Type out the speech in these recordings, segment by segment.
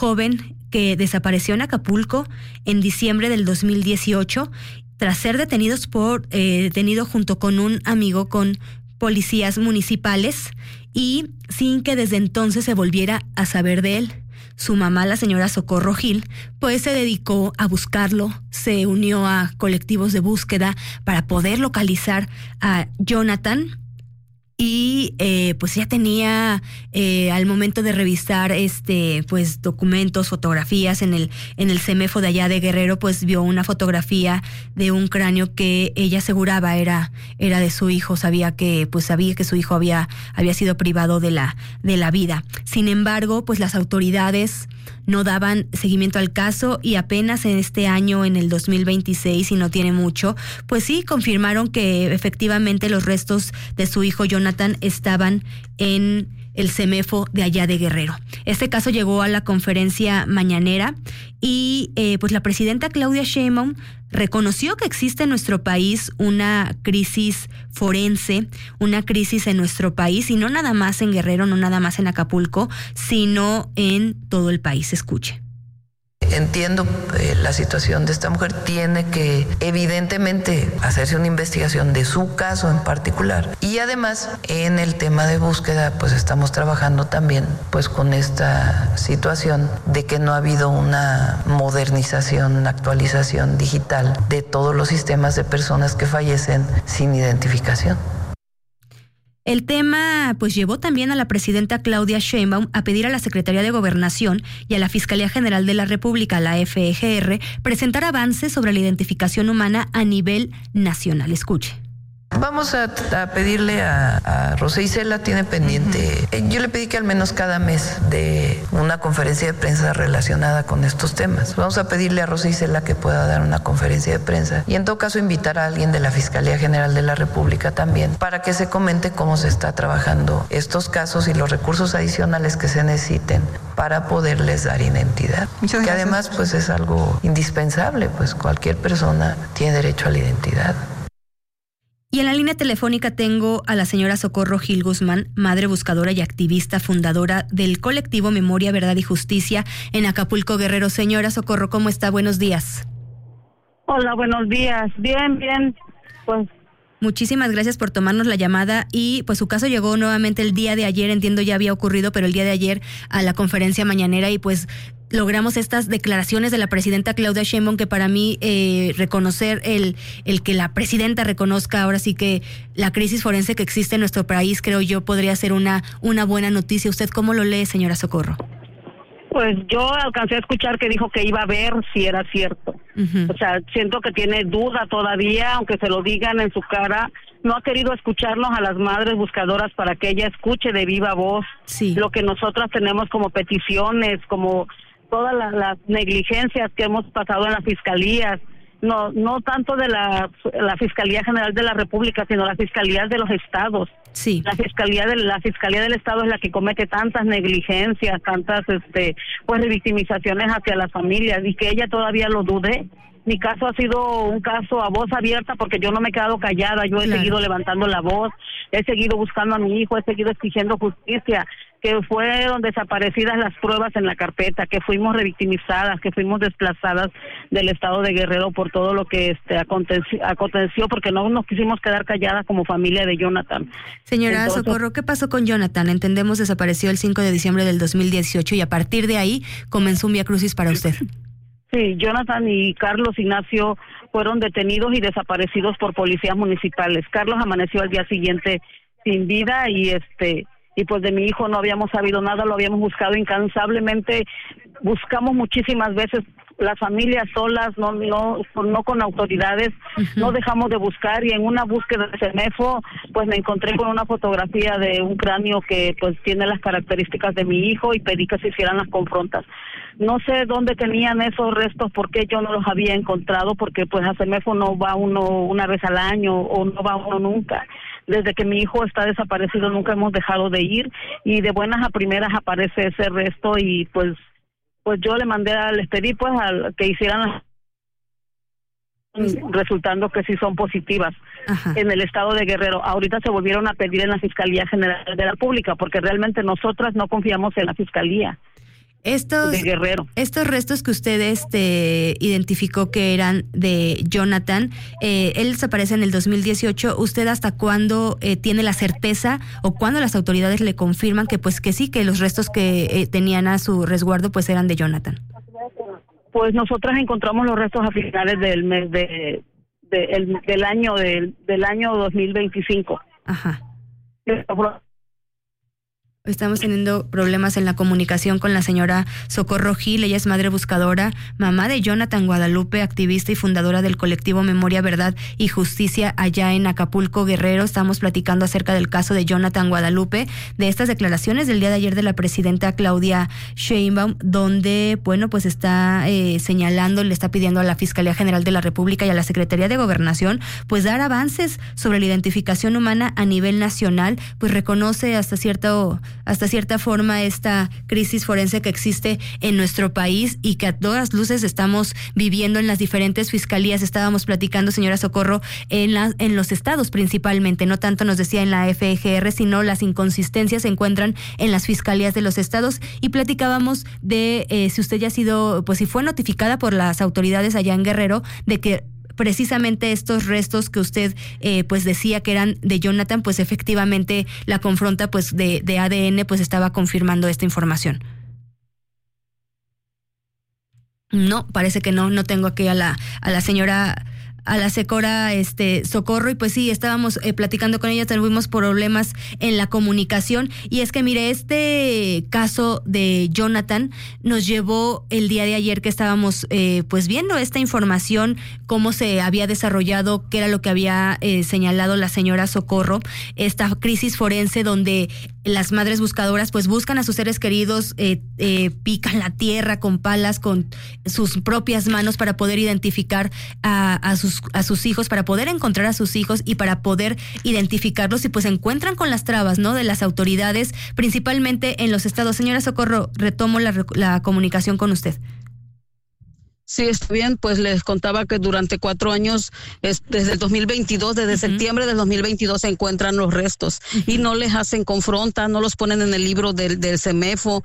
joven que desapareció en Acapulco en diciembre del 2018 tras ser detenido junto con un amigo con policías municipales y sin que desde entonces se volviera a saber de él. Su mamá, la señora Socorro Gil, pues se dedicó a buscarlo, se unió a colectivos de búsqueda para poder localizar a Jonathan. Y pues ya tenía al momento de revisar pues documentos, fotografías en el CEMEFO de allá de Guerrero, pues vio una fotografía de un cráneo que ella aseguraba era de su hijo. Sabía que su hijo había sido privado de la vida. Sin embargo, pues las autoridades no daban seguimiento al caso y apenas en este año, en el 2026, y no tiene mucho, pues sí confirmaron que efectivamente los restos de su hijo Jonathan estaban en el CEMEFO de allá de Guerrero. Este caso llegó a la conferencia mañanera y pues la presidenta Claudia Sheinbaum reconoció que existe en nuestro país una crisis forense, una crisis en nuestro país, y no nada más en Guerrero, no nada más en Acapulco, sino en todo el país. Escuche. Entiendo la situación de esta mujer. Tiene que evidentemente hacerse una investigación de su caso en particular, y además en el tema de búsqueda pues estamos trabajando también pues con esta situación de que no ha habido una modernización, una actualización digital de todos los sistemas de personas que fallecen sin identificación. El tema pues llevó también a la presidenta Claudia Sheinbaum a pedir a la Secretaría de Gobernación y a la Fiscalía General de la República, la FGR, presentar avances sobre la identificación humana a nivel nacional. Escuche. Vamos a pedirle a Rosa Isela, tiene pendiente, yo le pedí que al menos cada mes de una conferencia de prensa relacionada con estos temas. Vamos a pedirle a Rosa Isela que pueda dar una conferencia de prensa y en todo caso invitar a alguien de la Fiscalía General de la República también para que se comente cómo se está trabajando estos casos y los recursos adicionales que se necesiten para poderles dar identidad. Muchas gracias. Que además pues es algo indispensable, pues cualquier persona tiene derecho a la identidad. Y en la línea telefónica tengo a la señora Socorro Gil Guzmán, madre buscadora y activista, fundadora del colectivo Memoria, Verdad y Justicia en Acapulco, Guerrero. Señora Socorro, ¿cómo está? Buenos días. Hola, buenos días. Bien. Pues muchísimas gracias por tomarnos la llamada y pues su caso llegó nuevamente el día de ayer, entiendo ya había ocurrido, pero el día de ayer a la conferencia mañanera y pues logramos estas declaraciones de la presidenta Claudia Sheinbaum que para mí reconocer el que la presidenta reconozca ahora sí que la crisis forense que existe en nuestro país, creo yo podría ser una buena noticia. ¿Usted cómo lo lee, señora Socorro? Pues yo alcancé a escuchar que dijo que iba a ver si era cierto. O sea, siento que tiene duda todavía, aunque se lo digan en su cara. No ha querido escucharnos a las madres buscadoras para que ella escuche de viva voz lo que nosotras tenemos como peticiones, como todas las negligencias que hemos pasado en las fiscalías, no tanto de la Fiscalía General de la República, sino las fiscalías de los estados. Sí. La fiscalía del estado es la que comete tantas negligencias, tantas pues revictimizaciones hacia las familias, y que ella todavía lo dude. Mi caso ha sido un caso a voz abierta porque yo no me he quedado callada, yo he seguido levantando la voz, he seguido buscando a mi hijo, he seguido exigiendo justicia, que fueron desaparecidas las pruebas en la carpeta, que fuimos revictimizadas, que fuimos desplazadas del estado de Guerrero por todo lo que aconteció, porque no nos quisimos quedar calladas como familia de Jonathan. Señora Socorro, ¿qué pasó con Jonathan? Entendemos desapareció el 5 de diciembre del 2018 y a partir de ahí comenzó un viacrucis para usted. Sí, Jonathan y Carlos Ignacio fueron detenidos y desaparecidos por policías municipales. Carlos amaneció al día siguiente sin vida y pues de mi hijo no habíamos sabido nada, lo habíamos buscado incansablemente, buscamos muchísimas veces las familias solas, no con autoridades, no dejamos de buscar, y en una búsqueda de CEMEFO pues me encontré con una fotografía de un cráneo que pues tiene las características de mi hijo y pedí que se hicieran las confrontas. No sé dónde tenían esos restos, porque yo no los había encontrado, porque pues a CEMEFO no va uno una vez al año o no va uno nunca. Desde que mi hijo está desaparecido nunca hemos dejado de ir, y de buenas a primeras aparece ese resto, y pues yo les pedí pues que hicieran resultando que sí son positivas. Ajá. En el estado de Guerrero. Ahorita se volvieron a pedir en la Fiscalía General de la República, porque realmente nosotras no confiamos en la Fiscalía. de Guerrero. Estos restos que usted identificó que eran de Jonathan, él desaparece en el 2018. ¿Usted hasta cuándo tiene la certeza o cuándo las autoridades le confirman que pues que sí, que los restos que tenían a su resguardo pues eran de Jonathan? Pues nosotras encontramos los restos a finales del mes del año 2025. Ajá. Estamos teniendo problemas en la comunicación con la señora Socorro Gil. Ella es madre buscadora, mamá de Jonathan Guadalupe, activista y fundadora del colectivo Memoria, Verdad y Justicia allá en Acapulco, Guerrero. Estamos platicando acerca del caso de Jonathan Guadalupe, de estas declaraciones del día de ayer de la presidenta Claudia Sheinbaum, donde, bueno, pues está señalando, le está pidiendo a la Fiscalía General de la República y a la Secretaría de Gobernación, pues dar avances sobre la identificación humana a nivel nacional, pues reconoce hasta cierta forma esta crisis forense que existe en nuestro país y que a todas luces estamos viviendo en las diferentes fiscalías. Estábamos platicando, señora Socorro, en los estados principalmente, no tanto nos decía en la FGR, sino las inconsistencias se encuentran en las fiscalías de los estados, y platicábamos de si usted ya ha sido, pues si fue notificada por las autoridades allá en Guerrero de que precisamente estos restos que usted pues decía que eran de Jonathan, pues efectivamente la confronta pues de ADN pues estaba confirmando esta información. No, parece que no tengo aquí a la señora, a la Secora Socorro, y pues sí, estábamos platicando con ella, tuvimos problemas en la comunicación, y es que mire, este caso de Jonathan nos llevó el día de ayer que estábamos pues viendo esta información, cómo se había desarrollado, qué era lo que había señalado la señora Socorro, esta crisis forense donde las madres buscadoras pues buscan a sus seres queridos, pican la tierra con palas, con sus propias manos para poder identificar a sus hijos, para poder encontrar a sus hijos y para poder identificarlos, y pues se encuentran con las trabas, ¿no?, de las autoridades, principalmente en los estados. Señora Socorro, retomo la comunicación con usted. Sí, está bien, pues les contaba que durante 4 años, desde el 2022, desde septiembre del 2022 se encuentran los restos y no les hacen confronta, no los ponen en el libro del CEMEFO.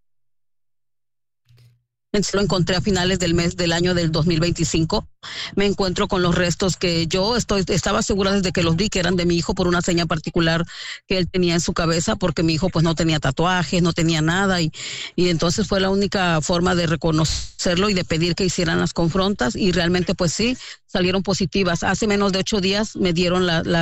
Lo encontré a finales del año del 2025. Me encuentro con los restos que yo estaba segura desde que los vi que eran de mi hijo por una seña particular que él tenía en su cabeza, porque mi hijo pues no tenía tatuajes, no tenía nada, y entonces fue la única forma de reconocerlo y de pedir que hicieran las confrontas, y realmente pues sí, salieron positivas. Hace menos de 8 días me dieron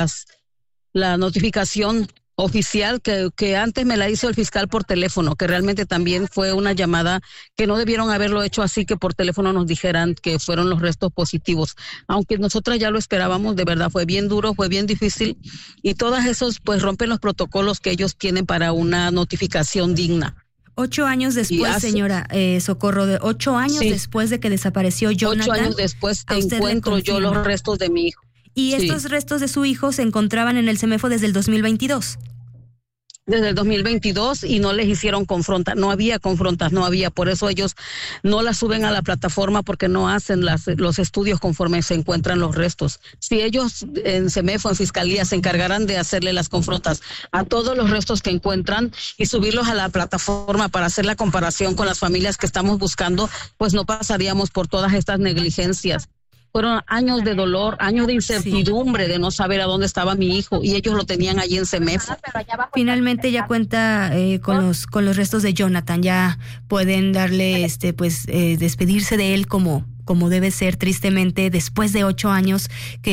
la notificación oficial que antes me la hizo el fiscal por teléfono, que realmente también fue una llamada que no debieron haberlo hecho así, que por teléfono nos dijeran que fueron los restos positivos, aunque nosotras ya lo esperábamos. De verdad fue bien duro, fue bien difícil, y todos esos pues rompen los protocolos que ellos tienen para una notificación digna. 8 años después, señora Socorro, 8 años después de que desapareció Jonathan. 8 años después encuentro yo los restos de mi hijo. Y estos restos de su hijo se encontraban en el CEMEFO desde el 2022. Desde el 2022, y no les hicieron confrontas, no había confrontas, por eso ellos no las suben a la plataforma, porque no hacen los estudios conforme se encuentran los restos. Si ellos en CEMEFO, en Fiscalía, se encargaran de hacerle las confrontas a todos los restos que encuentran y subirlos a la plataforma para hacer la comparación con las familias que estamos buscando, pues no pasaríamos por todas estas negligencias. Fueron años de dolor, años de incertidumbre, de no saber a dónde estaba mi hijo, y ellos lo tenían allí en CEMEFO. Finalmente ya cuenta con los restos de Jonathan, ya pueden darle despedirse de él como debe ser, tristemente, después de 8 años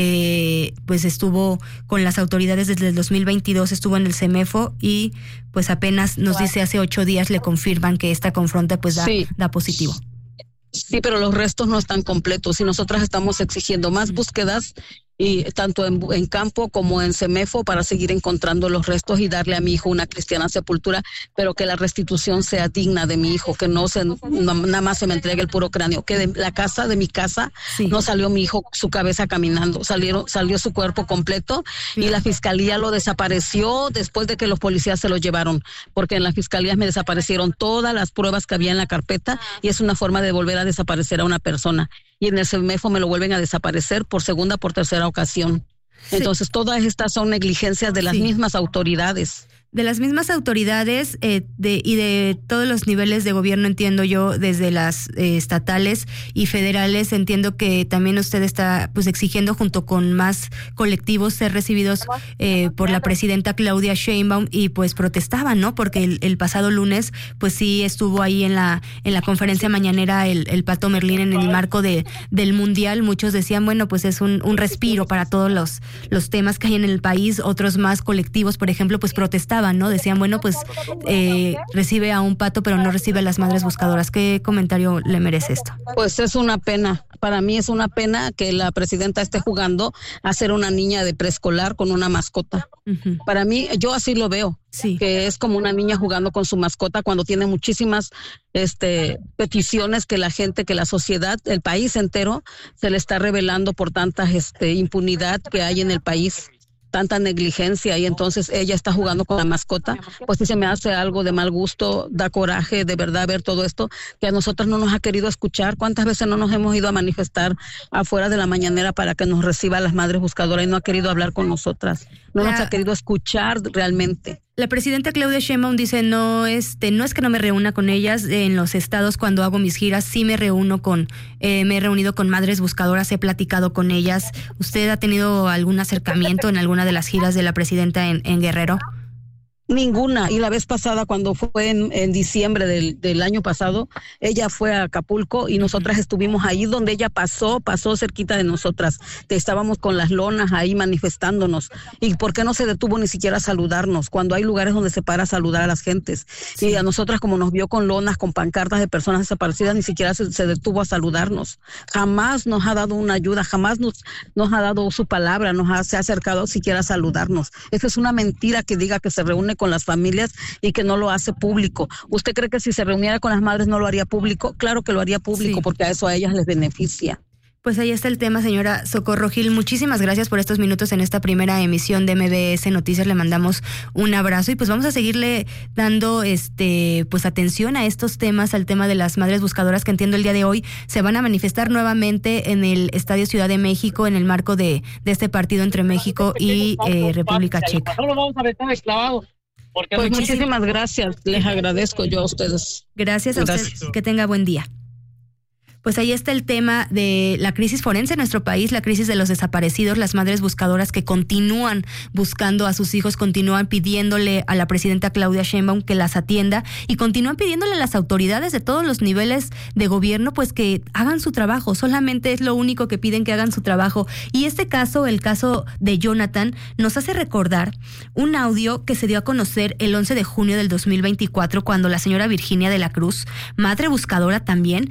que pues estuvo con las autoridades. Desde el 2022 estuvo en el CEMEFO, y pues apenas nos dice hace 8 días le confirman que esta confronta pues da positivo. Sí, pero los restos no están completos, y nosotras estamos exigiendo más búsquedas, y tanto en campo como en CEMEFO, para seguir encontrando los restos y darle a mi hijo una cristiana sepultura, pero que la restitución sea digna de mi hijo, que nada más se me entregue el puro cráneo, que de mi casa no salió mi hijo su cabeza caminando, salió su cuerpo completo, y la fiscalía lo desapareció después de que los policías se lo llevaron, porque en la fiscalía me desaparecieron todas las pruebas que había en la carpeta, y es una forma de volver a desaparecer a una persona. Y en el CEMEFO me lo vuelven a desaparecer por segunda, por tercera ocasión. Entonces todas estas son negligencias de las mismas autoridades. De las mismas autoridades y de todos los niveles de gobierno, entiendo yo, desde las estatales y federales, entiendo que también usted está pues exigiendo junto con más colectivos ser recibidos por la presidenta Claudia Sheinbaum y pues protestaban, ¿no? Porque el pasado lunes pues sí estuvo ahí en la conferencia mañanera el Pato Merlín en el marco del Mundial. Muchos decían, bueno, pues es un respiro para todos los temas que hay en el país. Otros más colectivos, por ejemplo, pues protestaban, ¿no? Decían, bueno, pues recibe a un pato, pero no recibe a las madres buscadoras. ¿Qué comentario le merece esto? Pues es una pena. Para mí es una pena que la presidenta esté jugando a ser una niña de preescolar con una mascota. Uh-huh. Para mí, yo así lo veo. Sí. Que es como una niña jugando con su mascota cuando tiene muchísimas peticiones que la gente, que la sociedad, el país entero se le está revelando por tanta impunidad que hay en el país, tanta negligencia, y entonces ella está jugando con la mascota. Pues sí se me hace algo de mal gusto, da coraje de verdad ver todo esto, que a nosotros no nos ha querido escuchar. ¿Cuántas veces no nos hemos ido a manifestar afuera de la mañanera para que nos reciba las madres buscadoras y no ha querido hablar con nosotras? No nos ha querido escuchar realmente. La presidenta Claudia Sheinbaum dice, no es que no me reúna con ellas en los estados cuando hago mis giras, sí me he reunido con madres buscadoras, he platicado con ellas. ¿Usted ha tenido algún acercamiento en alguna de las giras de la presidenta en Guerrero? Ninguna. Y la vez pasada, cuando fue en diciembre del año pasado, ella fue a Acapulco y nosotras estuvimos ahí donde ella pasó cerquita de nosotras. Estábamos con las lonas ahí manifestándonos. ¿Y por qué no se detuvo ni siquiera a saludarnos? Cuando hay lugares donde se para a saludar a las gentes. Sí. Y a nosotras, como nos vio con lonas, con pancartas de personas desaparecidas, ni siquiera se detuvo a saludarnos. Jamás nos ha dado una ayuda, jamás nos ha dado su palabra, se ha acercado siquiera a saludarnos. Esa es una mentira que diga que se reúne con las familias y que no lo hace público. ¿Usted cree que si se reuniera con las madres no lo haría público? Claro que lo haría público, sí, porque a eso a ellas les beneficia. Pues ahí está el tema, señora Socorro Gil. Muchísimas gracias por estos minutos en esta primera emisión de MBS Noticias. Le mandamos un abrazo y pues vamos a seguirle dando pues atención a estos temas, al tema de las madres buscadoras, que entiendo el día de hoy se van a manifestar nuevamente en el Estadio Ciudad de México en el marco de este partido entre México y República Checa. No lo vamos a meter esclavado. Pues muchísimas gracias, les agradezco yo a ustedes. Gracias a usted, que tenga buen día. Pues ahí está el tema de la crisis forense en nuestro país, la crisis de los desaparecidos, las madres buscadoras que continúan buscando a sus hijos, continúan pidiéndole a la presidenta Claudia Sheinbaum que las atienda y continúan pidiéndole a las autoridades de todos los niveles de gobierno pues que hagan su trabajo. Solamente es lo único que piden, que hagan su trabajo. Y este caso, el caso de Jonathan, nos hace recordar un audio que se dio a conocer el 11 de junio del 2024 cuando la señora Virginia de la Cruz, madre buscadora también,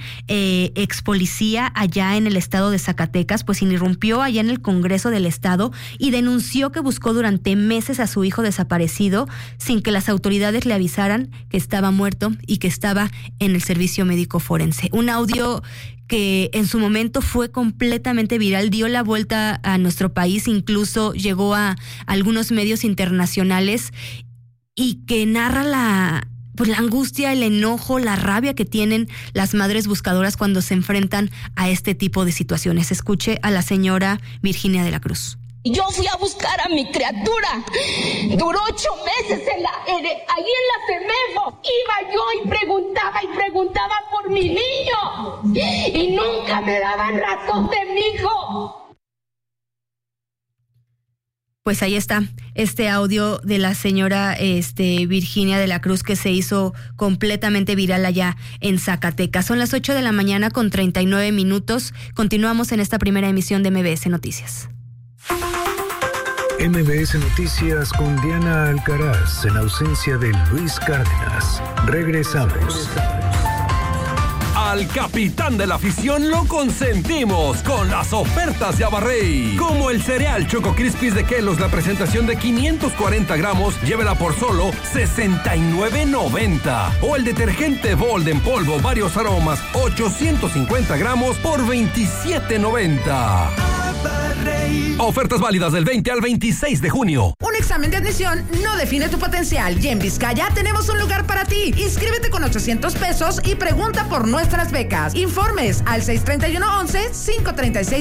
ex policía allá en el estado de Zacatecas, pues irrumpió allá en el Congreso del Estado y denunció que buscó durante meses a su hijo desaparecido sin que las autoridades le avisaran que estaba muerto y que estaba en el servicio médico forense. Un audio que en su momento fue completamente viral, dio la vuelta a nuestro país, incluso llegó a algunos medios internacionales y que narra la angustia, el enojo, la rabia que tienen las madres buscadoras cuando se enfrentan a este tipo de situaciones. Escuche a la señora Virginia de la Cruz. Yo fui a buscar a mi criatura. Duró 8 meses ahí en la Femejo. Iba yo y preguntaba por mi niño. Y nunca me daban razón de mi hijo. Pues ahí está este audio de la señora Virginia de la Cruz que se hizo completamente viral allá en Zacatecas. Son las 8 de la mañana con 39 minutos. Continuamos en esta primera emisión de MBS Noticias. MBS Noticias con Diana Alcaraz en ausencia de Luis Cárdenas. Regresamos. Al capitán de la afición lo consentimos con las ofertas de Abarrey. Como el cereal Choco Crispies de Kellogg's, la presentación de 540 gramos, llévela por solo $69.90. O el detergente Bold en polvo, varios aromas, 850 gramos por $27.90. Ofertas válidas del 20 al 26 de junio. Un examen de admisión no define tu potencial y en Vizcaya tenemos un lugar para ti. Inscríbete con $800 y pregunta por nuestras becas. Informes al 631-11-536.